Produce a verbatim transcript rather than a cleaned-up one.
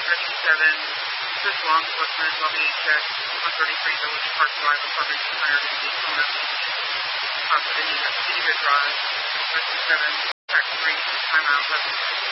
seven, this is law enforcement, lobby check, one thirty-three Village Park Drive, apartment two hundred in Daytona Beach. Positive, City Good Drive, seven, track three, timeout,